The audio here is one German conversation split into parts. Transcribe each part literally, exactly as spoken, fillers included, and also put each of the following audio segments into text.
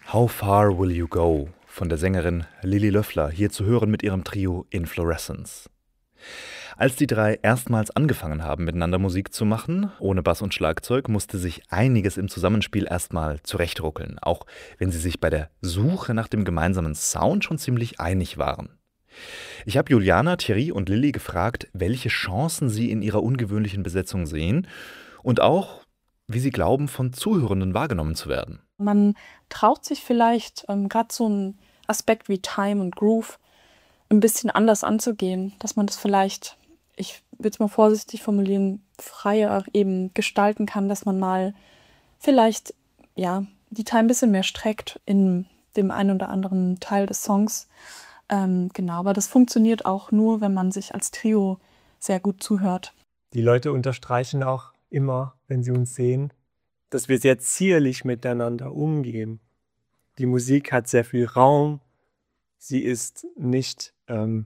How Far Will You Go von der Sängerin Lilly Löffler, hier zu hören mit ihrem Trio Inflorescence. Als die drei erstmals angefangen haben, miteinander Musik zu machen, ohne Bass und Schlagzeug, musste sich einiges im Zusammenspiel erstmal zurechtruckeln, auch wenn sie sich bei der Suche nach dem gemeinsamen Sound schon ziemlich einig waren. Ich habe Juliana, Thierry und Lilly gefragt, welche Chancen sie in ihrer ungewöhnlichen Besetzung sehen und auch, wie sie glauben, von Zuhörenden wahrgenommen zu werden. Man traut sich vielleicht, ähm, gerade so einen Aspekt wie Time und Groove ein bisschen anders anzugehen, dass man das vielleicht, ich würde es mal vorsichtig formulieren, freier eben gestalten kann, dass man mal vielleicht ja die Time ein bisschen mehr streckt in dem einen oder anderen Teil des Songs. Ähm, genau, aber das funktioniert auch nur, wenn man sich als Trio sehr gut zuhört. Die Leute unterstreichen auch immer, wenn sie uns sehen, dass wir sehr zierlich miteinander umgehen. Die Musik hat sehr viel Raum, sie ist nicht ähm,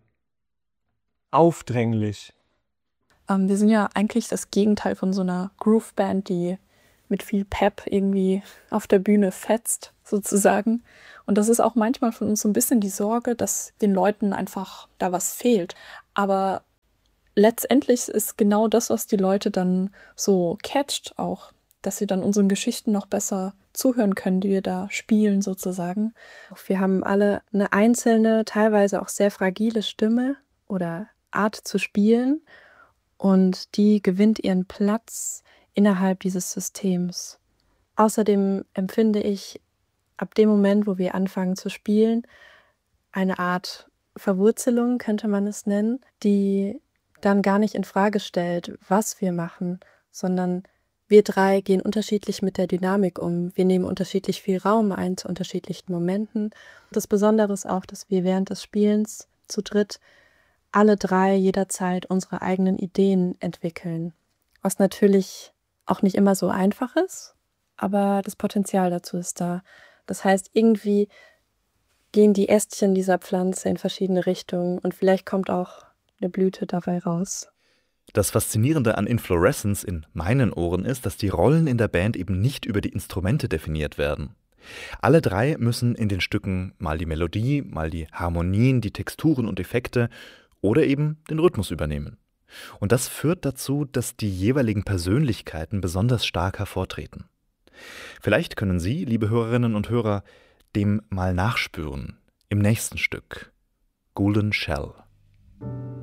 aufdringlich. Ähm, wir sind ja eigentlich das Gegenteil von so einer Groove-Band, die mit viel Pep irgendwie auf der Bühne fetzt, sozusagen. Und das ist auch manchmal von uns so ein bisschen die Sorge, dass den Leuten einfach da was fehlt. Aber letztendlich ist genau das, was die Leute dann so catcht auch, dass sie dann unseren Geschichten noch besser zuhören können, die wir da spielen sozusagen. Wir haben alle eine einzelne, teilweise auch sehr fragile Stimme oder Art zu spielen und die gewinnt ihren Platz innerhalb dieses Systems. Außerdem empfinde ich ab dem Moment, wo wir anfangen zu spielen, eine Art Verwurzelung, könnte man es nennen, die dann gar nicht in Frage stellt, was wir machen, sondern wir drei gehen unterschiedlich mit der Dynamik um. Wir nehmen unterschiedlich viel Raum ein zu unterschiedlichen Momenten. Das Besondere ist auch, dass wir während des Spielens zu dritt alle drei jederzeit unsere eigenen Ideen entwickeln. Was natürlich auch nicht immer so einfach ist, aber das Potenzial dazu ist da. Das heißt, irgendwie gehen die Ästchen dieser Pflanze in verschiedene Richtungen und vielleicht kommt auch eine Blüte dabei raus. Das Faszinierende an Inflorescence in meinen Ohren ist, dass die Rollen in der Band eben nicht über die Instrumente definiert werden. Alle drei müssen in den Stücken mal die Melodie, mal die Harmonien, die Texturen und Effekte oder eben den Rhythmus übernehmen. Und das führt dazu, dass die jeweiligen Persönlichkeiten besonders stark hervortreten. Vielleicht können Sie, liebe Hörerinnen und Hörer, dem mal nachspüren im nächsten Stück Golden Shell.